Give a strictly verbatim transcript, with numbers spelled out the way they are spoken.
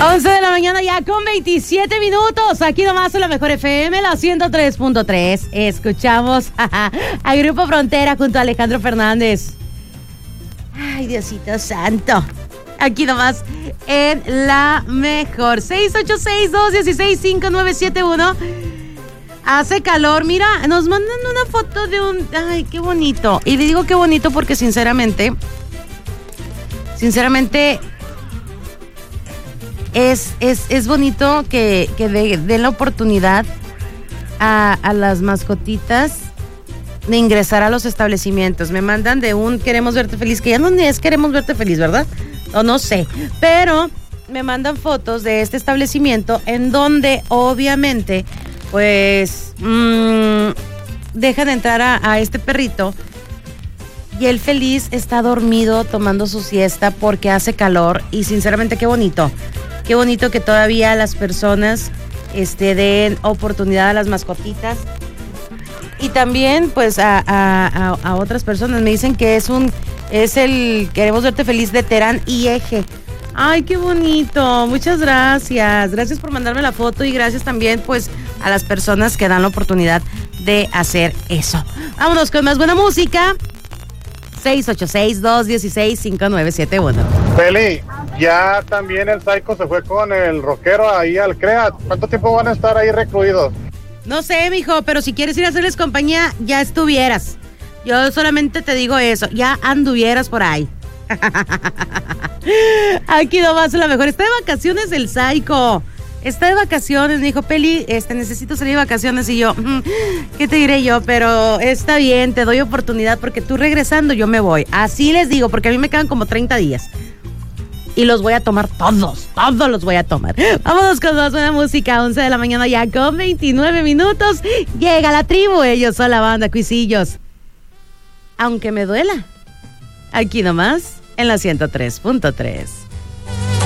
once de la mañana ya con veintisiete minutos. Aquí nomás en la Mejor F M, la ciento tres punto tres. Escuchamos a Grupo Frontera junto a Alejandro Fernández. Ay, Diosito santo. Aquí nomás en la Mejor. seis ocho seis, dos uno seis, cinco nueve siete uno. Hace calor, mira, nos mandan una foto de un... Ay, qué bonito. Y le digo qué bonito porque sinceramente, sinceramente, es, es, es bonito que, que den de la oportunidad a, a las mascotitas de ingresar a los establecimientos. Me mandan de un Queremos Verte Feliz, que ya no es Queremos Verte Feliz, ¿verdad? O no sé, pero me mandan fotos de este establecimiento en donde obviamente... pues mmm, dejan entrar a, a este perrito y el feliz está dormido tomando su siesta porque hace calor y sinceramente qué bonito, qué bonito que todavía las personas este, den oportunidad a las mascotitas y también pues a, a, a, a otras personas. Me dicen que es un es el Queremos Verte Feliz de Terán y Eje. Ay, qué bonito, muchas gracias, gracias por mandarme la foto y gracias también pues a las personas que dan la oportunidad de hacer eso. Vámonos con más buena música. seis ocho seis, dos uno seis, cinco nueve siete uno. Feli, ya también el Psycho se fue con el rockero ahí al CREA. ¿Cuánto tiempo van a estar ahí recluidos? No sé, mijo, pero si quieres ir a hacerles compañía, ya estuvieras. Yo solamente te digo eso, ya anduvieras por ahí. Aquí nomás la Mejor. Está de vacaciones el Psycho. Está de vacaciones, me dijo, Peli, este, necesito salir de vacaciones. Y yo, ¿qué te diré yo? Pero está bien, te doy oportunidad porque tú regresando yo me voy. Así les digo, porque a mí me quedan como treinta días. Y los voy a tomar todos, todos los voy a tomar. Vámonos con más buena música, once de la mañana ya con veintinueve minutos. Llega la tribu, ellos son la banda Cuisillos. Aunque me duela. Aquí nomás, en la ciento tres punto tres.